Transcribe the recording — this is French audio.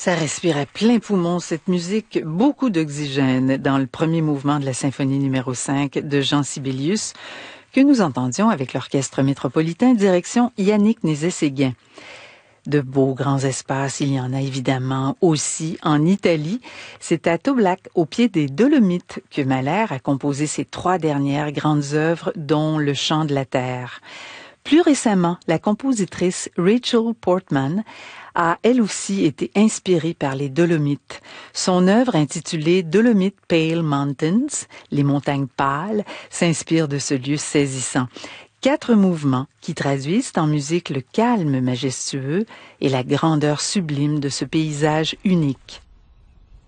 Ça respirait plein poumon, cette musique, beaucoup d'oxygène dans le premier mouvement de la symphonie numéro 5 de Jean Sibelius, que nous entendions avec l'Orchestre métropolitain direction Yannick Nézet-Séguin. De beaux grands espaces, il y en a évidemment aussi en Italie. C'est à Toblach, au pied des Dolomites, que Mahler a composé ses 3 dernières grandes œuvres, dont Le chant de la terre. Plus récemment, la compositrice Rachel Portman a elle aussi été inspirée par les Dolomites. Son œuvre intitulée Dolomite Pale Mountains, les montagnes pâles, s'inspire de ce lieu saisissant. 4 mouvements qui traduisent en musique le calme majestueux et la grandeur sublime de ce paysage unique.